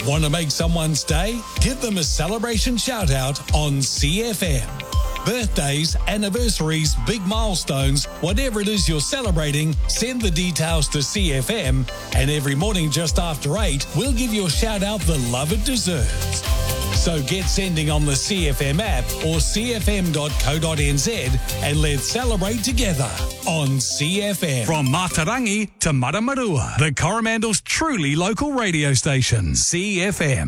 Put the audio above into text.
Want to make someone's day? Give them a celebration shout out on CFM. Birthdays, anniversaries, big milestones, whatever it is you're celebrating, send the details to CFM, and every morning just after 8, we'll give your shout out the love it deserves. So get sending on the CFM app or cfm.co.nz and let's celebrate together on CFM. From Matarangi to Maramarua, the Coromandel's truly local radio station, CFM.